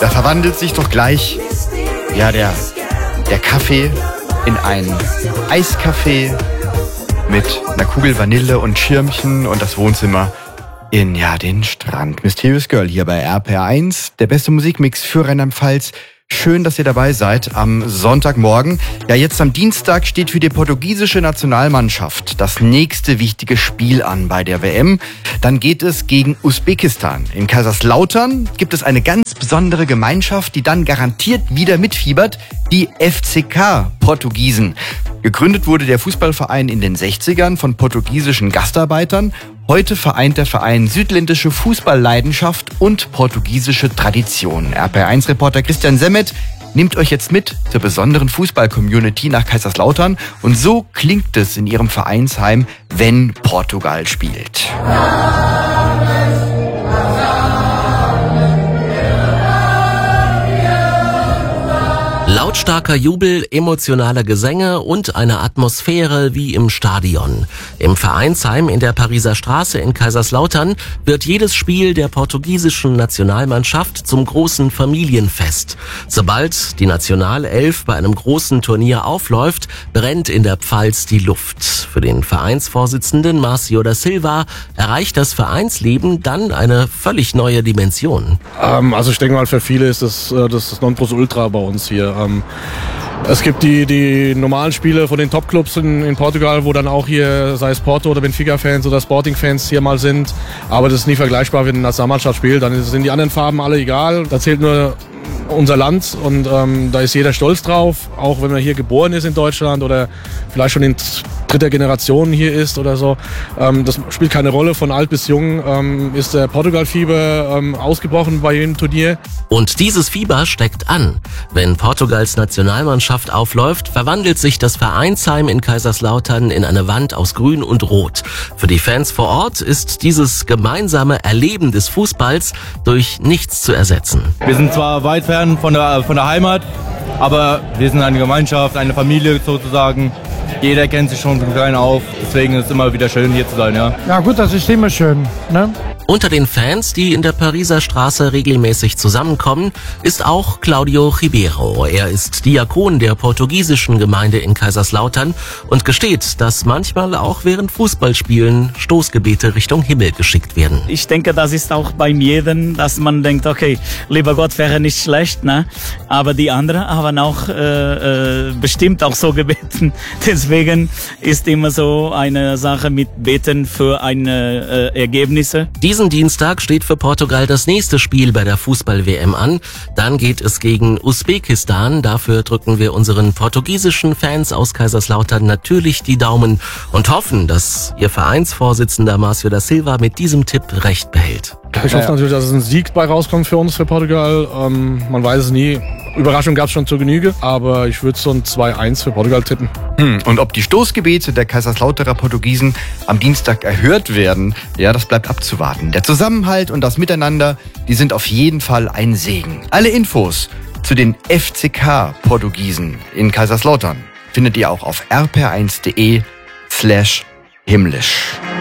Da verwandelt sich doch gleich der Kaffee in einen Eiskaffee mit einer Kugel Vanille und Schirmchen und das Wohnzimmer in den Strand. Mysterious Girl hier bei RPR1, der beste Musikmix für Rheinland-Pfalz. Schön, dass ihr dabei seid am Sonntagmorgen. Ja, jetzt am Dienstag steht für die portugiesische Nationalmannschaft das nächste wichtige Spiel an bei der WM. Dann geht es gegen Usbekistan. In Kaiserslautern gibt es eine ganz besondere Gemeinschaft, die dann garantiert wieder mitfiebert, die FCK Portugiesen. Gegründet wurde der Fußballverein in den 60ern von portugiesischen Gastarbeitern. Heute vereint der Verein südländische Fußballleidenschaft und portugiesische Tradition. RPR1-Reporter Christian Semmet nimmt euch jetzt mit zur besonderen Fußball-Community nach Kaiserslautern. Und so klingt es in ihrem Vereinsheim, wenn Portugal spielt. Lautstarker Jubel, emotionale Gesänge und eine Atmosphäre wie im Stadion. Im Vereinsheim in der Pariser Straße in Kaiserslautern wird jedes Spiel der portugiesischen Nationalmannschaft zum großen Familienfest. Sobald die Nationalelf bei einem großen Turnier aufläuft, brennt in der Pfalz die Luft. Für den Vereinsvorsitzenden Marcio da Silva erreicht das Vereinsleben dann eine völlig neue Dimension. Also ich denke mal, für viele ist das Nonplusultra bei uns hier. Es gibt die normalen Spiele von den Topclubs in Portugal, wo dann auch hier, sei es Porto oder Benfica-Fans oder Sporting-Fans hier mal sind. Aber das ist nie vergleichbar, wenn eine Nationalmannschaft spielt. Dann sind die anderen Farben alle egal. Da zählt nur unser Land und da ist jeder stolz drauf. Auch wenn man hier geboren ist in Deutschland oder vielleicht schon in dritter Generation hier ist oder so. Das spielt keine Rolle. Von alt bis jung ist der Portugal-Fieber ausgebrochen bei jedem Turnier. Und dieses Fieber steckt an. Wenn Portugals Nationalmannschaft aufläuft, verwandelt sich das Vereinsheim in Kaiserslautern in eine Wand aus Grün und Rot. Für die Fans vor Ort ist dieses gemeinsame Erleben des Fußballs durch nichts zu ersetzen. Wir sind zwar weit fern von der Heimat, aber wir sind eine Gemeinschaft, eine Familie sozusagen. Jeder kennt sich schon von klein auf, deswegen ist es immer wieder schön, hier zu sein, ja. Ja gut, das ist immer schön, ne? Unter den Fans, die in der Pariser Straße regelmäßig zusammenkommen, ist auch Claudio Ribeiro. Er ist Diakon der portugiesischen Gemeinde in Kaiserslautern und gesteht, dass manchmal auch während Fußballspielen Stoßgebete Richtung Himmel geschickt werden. Ich denke, das ist auch beim jedem, dass man denkt, okay, lieber Gott wäre nicht schlecht, ne? Aber die anderen haben auch bestimmt auch so gebeten. Deswegen ist immer so eine Sache mit Beten für eine Ergebnisse. Diesen Dienstag steht für Portugal das nächste Spiel bei der Fußball-WM an. Dann geht es gegen Usbekistan. Dafür drücken wir unseren portugiesischen Fans aus Kaiserslautern natürlich die Daumen und hoffen, dass ihr Vereinsvorsitzender Marcio da Silva mit diesem Tipp recht behält. Ich hoffe natürlich, dass es ein Sieg bei rauskommt für uns, für Portugal. Man weiß es nie. Überraschung gab es schon zur Genüge, aber ich würde so ein 2-1 für Portugal tippen. Und ob die Stoßgebete der Kaiserslauterer Portugiesen am Dienstag erhört werden, das bleibt abzuwarten. Der Zusammenhalt und das Miteinander, die sind auf jeden Fall ein Segen. Alle Infos zu den FCK Portugiesen in Kaiserslautern findet ihr auch auf rpr1.de/himmlisch.